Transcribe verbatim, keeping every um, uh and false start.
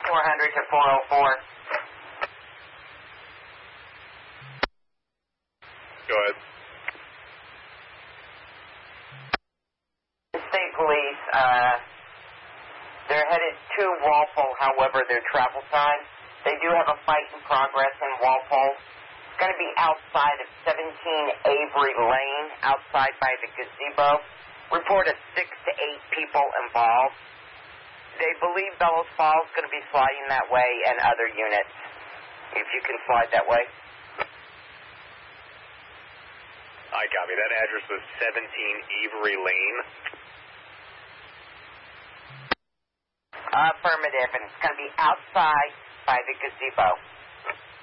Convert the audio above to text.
four hundred to four oh four. Go ahead. The state police, uh, they're headed to Walpole, however, their travel time. They do have a fight in progress in Walpole. It's going to be outside of seventeen Avery Lane, outside by the gazebo. Report of six to eight people involved. They believe Bellows Falls is going to be sliding that way and other units, if you can slide that way. I copy. That address was seventeen Avery Lane. Affirmative, and it's going to be outside by the gazebo.